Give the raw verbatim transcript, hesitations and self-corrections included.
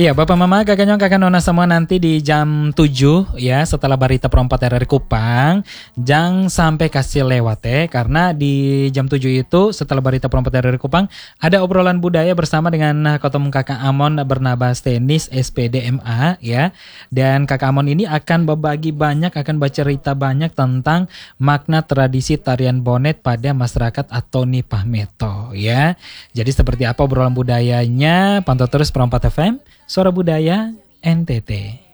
Iya, Bapak Mama, Kakak Nyong, Kakak Nona semua nanti di jam tujuh ya, setelah Barita Perempat R R Kupang. Jangan sampai kasih lewat ya, karena di jam tujuh itu setelah Barita Perempat R R Kupang ada obrolan budaya bersama dengan Ketum Kakak Amon Bernabas Tenis S P D M A ya. Dan Kakak Amon ini akan berbagi banyak, akan bercerita banyak tentang makna tradisi tarian bonet pada masyarakat Atoni Pahmeto ya. Jadi seperti apa obrolan budayanya, pantau terus Perempat F M, Suara Budaya N T T.